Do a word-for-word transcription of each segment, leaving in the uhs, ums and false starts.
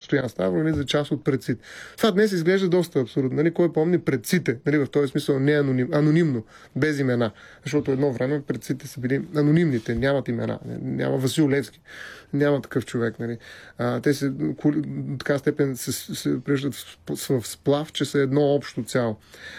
постоянно. Става нали, за част от предците. Това днес изглежда доста абсурдно. Нали? Кой помни предците? Нали? В този смисъл не аноним, анонимно, без имена. Защото едно време предците са били анонимните, нямат имена. Няма Васил Левски. Няма такъв човек. Нали? А, те се до така степен се, се преждат в, в сплав, че са едно общо цяло.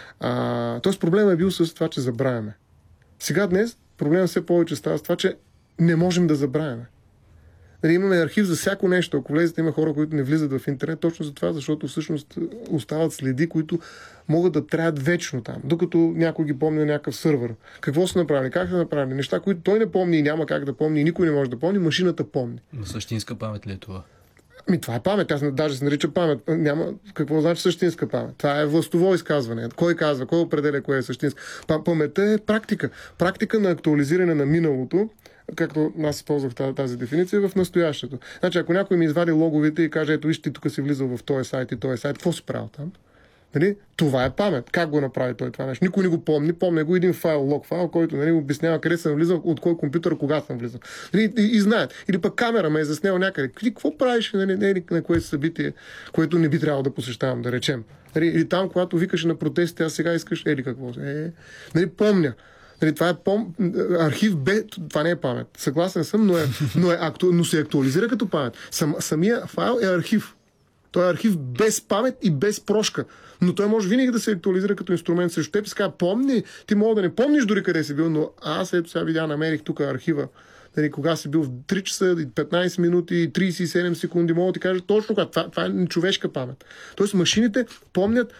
А, тоест проблемът е бил с това, че забравяме. Сега днес проблемът все повече става с това, че не можем да забравяме. Нали, имаме архив за всяко нещо. Ако влезете, има хора, които не влизат в интернет, точно за това, защото всъщност остават следи, които могат да траят вечно там, докато някой ги помни на някакъв сървър. Какво са направили, как са направили, неща, които той не помни и няма как да помни, и никой не може да помни, машината помни. Но същинска памет ли е това? Ми, това е памет. Аз даже се нарича памет. Няма какво значи същинска памет. Това е властово изказване. Кой казва, кой определя кое е същинска? Паметта е практика. Практика на актуализиране на миналото, както аз използвах тази, тази дефиниция, в настоящето. Значи, ако някой ми извади логовете и каже, ето виж, ти тук си влизал в този сайт и този сайт, какво си правил там? Нали? Това е памет. Как го направи той това нещо? Никой не го помни. Помня го един файл, лог файл, който нали, обяснява къде съм влизал, от кой компютър, кога съм влизал. Нали? И, и знаят. Или пък камера ме е заснела някъде. Ти какво правиш нали, нали, на кое събитие, което не би трябвало да посещавам, да речем. Нали? Или там, когато викаш на протести, а сега искаш, ели какво? Е, нали, помня. Нали, това е пом... архив Б, това не е памет. Съгласен съм, но, е, но, е акту... но се актуализира като памет. Сам... Самия файл е архив. Той е архив без памет и без прошка. Но той може винаги да се актуализира като инструмент срещу теб. Ска, помни, ти мога да не помниш дори къде си бил, но аз ето сега видя, намерих тук архива. Нали, кога си бил в три часа, петнайсет минути и трийсет и седем секунди, мога да ти кажа точно кога. Това, това е човешка памет. Тоест машините помнят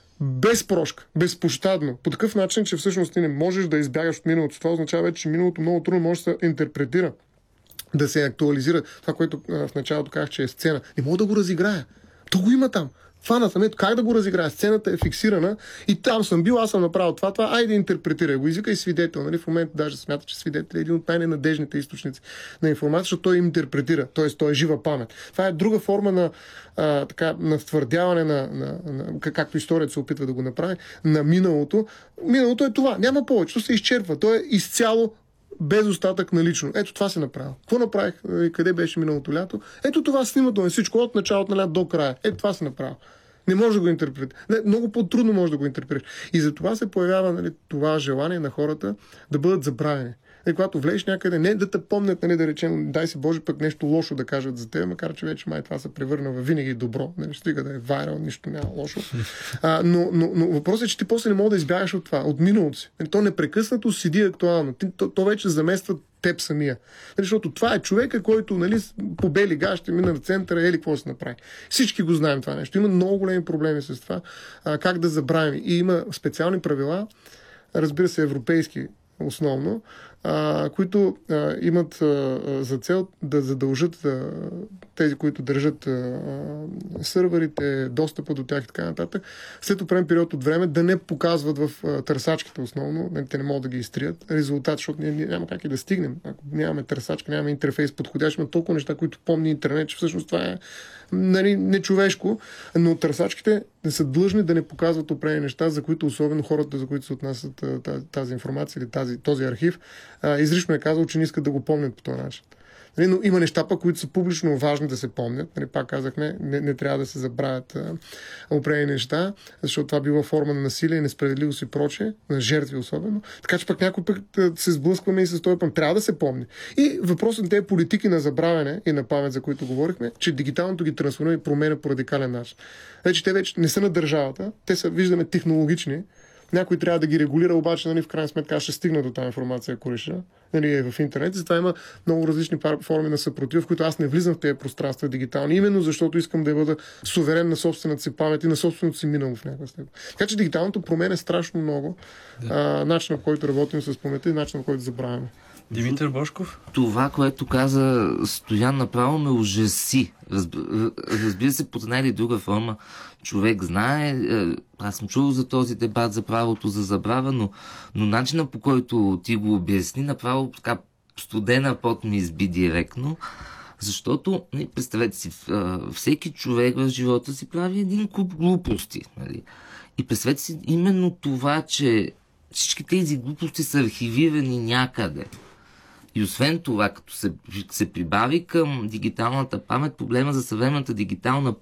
без прошка, безпощадно. По такъв начин, че всъщност ти не можеш да избягаш от миналото. Това означава, че миналото много трудно може да се интерпретира, да се актуализира. Това, което в началото казах, че е сцена. Не мога да го разиграя. То го има там. Фана съм, ето как да го разиграя. Сцената е фиксирана и там съм бил, аз съм направил това, това, айде интерпретирай го. Извикай свидетел. Нали? В момента даже смята, че свидетел е един от най-ненадежните източници на информация, защото той интерпретира, т.е. той е жива памет. Това е друга форма на, а, така, на втвърдяване на, на, на, както историята се опитва да го направи, на миналото. Миналото е това. Няма повече. То се изчерпва. То е изцяло без остатък на лично. Ето това се направил. Какво направих? Къде беше миналото лято? Ето това снимато е всичко от началото на лято до края. Ето това се направил. Не може да го интерпретира. Много по-трудно може да го интерпретираш. И затова се появява нали, това желание на хората да бъдат забравени. И когато влезеш някъде, не да те помнят, нали, да речем, дай си Боже пък нещо лошо да кажат за теб, макар че вече май това се превърна в винаги добро. Нали, стига да е вайрал, нищо няма лошо. А, но, но, но въпросът е, че ти после не можеш да избягаш от това, от миналото си. Нали, то непрекъснато седи актуално. Ти, то, то вече замества теб самия. Нали, защото това е човека, който нали, по бели гащи мина на центъра, ели какво се направи. Всички го знаем това нещо. Има много големи проблеми с това. А, как да забравим. И има специални правила, разбира се, европейски основно, а, които а, имат а, за цел да задължат а, тези, които държат а, сървърите, достъпа до тях и така нататък, след определен период от време да не показват в а, търсачките основно, не, те не могат да ги изтрият резултат, защото ние, ние няма как и да стигнем. Ако нямаме търсачка, нямаме интерфейс подходящ, има толкова неща, които помни интернет, че всъщност това е нали, нечовешко, но търсачките не са длъжни да не показват определени неща, за които особено хората, за които се отнасят тази, тази информация или тази, този архив, а, изрично е казал, че не искат да го помнят по този начин. Нали, но има неща, пък, които са публично важни да се помнят. Нали, пак казахме, не, не трябва да се забравят а, определени неща, защото това била форма на насилие, несправедливост и прочее, на жертви особено. Така че пък някой пък се сблъскваме и с този пън. Трябва да се помни. И въпросът на тези политики на забравяне и на памет, за които говорихме, че дигиталното ги трансформира и променя по радикален начин. Вече те вече не са на държавата, те са, виждаме, технологични. Някой трябва да ги регулира, обаче нали, в крайна сметка ще стигна до тази информация, ако реша. Нали, е в интернет. Затова има много различни форми на съпротива, в които аз не влизам в тези пространства дигитални, именно защото искам да бъда суверен на собствената си памет и на собственото си минало в някаква степен. Така че дигиталното променя страшно много да. начинът, в който работим с паметта и начинът, в който забравяме. Димитър Божков? Това, което каза Стоян, направо ме ужаси. Разбира се, под една или друга форма човек знае. Аз съм чувал за този дебат за правото за забрава, но, но начинът, по който ти го обясни, направо така студена пот ми изби директно. Защото, нали, представете си, всеки човек в живота си прави един куп глупости. Нали? И представете си именно това, че всички тези глупости са архивирани някъде. И освен това, като се, се прибави към дигиталната памет, проблема за съвременната дигитална